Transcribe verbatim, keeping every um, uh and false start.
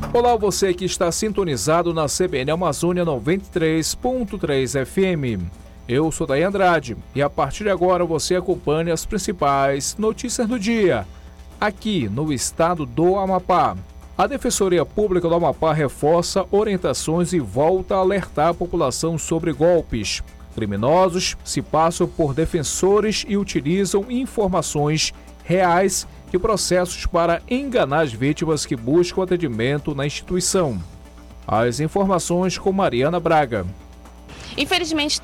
Olá, você que está sintonizado na C B N Amazônia noventa e três ponto três F M. Eu sou Daí Andrade e a partir de agora você acompanha as principais notícias do dia, aqui no estado do Amapá. A Defensoria Pública do Amapá reforça orientações e volta a alertar a população sobre golpes. Criminosos se passam por defensores e utilizam informações reais de processos para enganar as vítimas que buscam atendimento na instituição. As informações com Mariana Braga. Infelizmente,